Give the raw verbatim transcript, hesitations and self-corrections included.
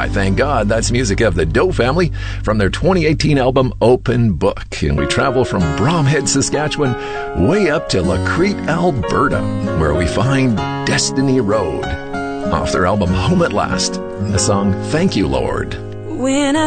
I thank God. That's music of the Doe Family from their twenty eighteen album Open Book. And we travel from Bromhead, Saskatchewan, way up to Lacrete, Alberta, where we find Destiny Road. Off their album Home at Last, the song Thank You, Lord. When I